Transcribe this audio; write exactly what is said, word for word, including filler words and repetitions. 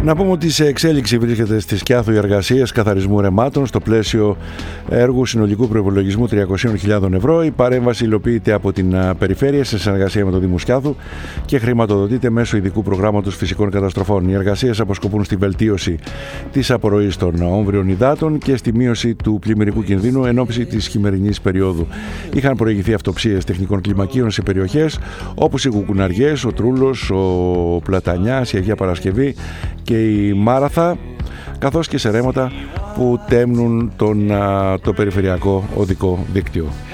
Να πούμε ότι σε εξέλιξη βρίσκεται στη Σκιάθου η εργασία καθαρισμού ρεμάτων στο πλαίσιο έργου συνολικού προϋπολογισμού τριακόσιες χιλιάδες ευρώ. Η παρέμβαση υλοποιείται από την Περιφέρεια σε συνεργασία με το Δήμο Σκιάθου και χρηματοδοτείται μέσω ειδικού προγράμματος φυσικών καταστροφών. Οι εργασίες αποσκοπούν στη βελτίωση της απορροής των όμβριων υδάτων και στη μείωση του πλημμυρικού κινδύνου εν ώψη της χειμερινής περίοδου. Είχαν προηγηθεί αυτοψίες τεχνικών κλιμακίων σε περιοχές όπως οι Κουκουναριές, ο Τρούλος, ο Πλατανιάς, η Αγία Παρασκευή και η Μάραθα, καθώς και σε ρέματα που τέμνουν τον, το περιφερειακό οδικό δίκτυο.